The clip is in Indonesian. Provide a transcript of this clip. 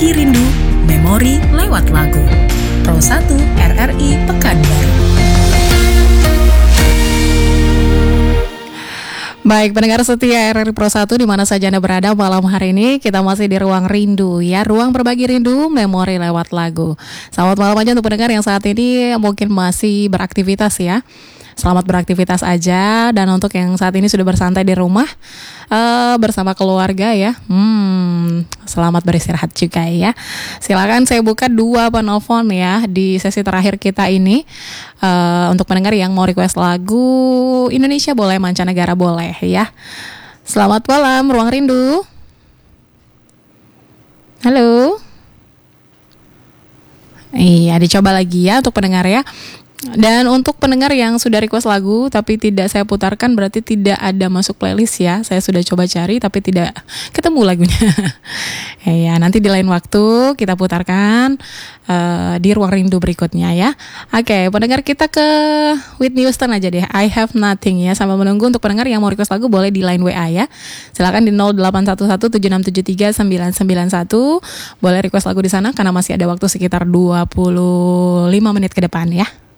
Berbagi Rindu, Memori lewat lagu. Pro 1 RRI Pekanbaru. Baik, pendengar setia RRI Pro 1 di mana saja Anda berada malam hari ini, kita masih di Ruang Rindu ya, ruang berbagi rindu, memori lewat lagu. Selamat malam aja untuk pendengar yang saat ini mungkin masih beraktivitas ya. Selamat beraktivitas aja, dan untuk yang saat ini sudah bersantai di rumah bersama keluarga ya, selamat beristirahat juga ya. Silakan saya buka 2 penelpon ya di sesi terakhir kita ini. Untuk pendengar yang mau request lagu Indonesia boleh, mancanegara boleh ya. Selamat malam Ruang Rindu. Halo. Iya, dicoba lagi ya untuk pendengar ya. Dan untuk pendengar yang sudah request lagu tapi tidak saya putarkan, berarti tidak ada masuk playlist ya. Saya sudah coba cari tapi tidak ketemu lagunya. Ya, nanti di lain waktu kita putarkan di Ruang Rindu berikutnya ya. Oke, pendengar kita ke Whitney Houston aja deh, I Have Nothing ya. Sambil menunggu untuk pendengar yang mau request lagu boleh di line WA ya. Silakan di 081176739191. Boleh request lagu di sana karena masih ada waktu sekitar 25 menit ke depan ya.